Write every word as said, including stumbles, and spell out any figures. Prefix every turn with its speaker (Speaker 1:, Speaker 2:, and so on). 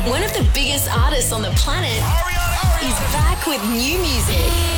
Speaker 1: One of the biggest artists on the planet is back with new music.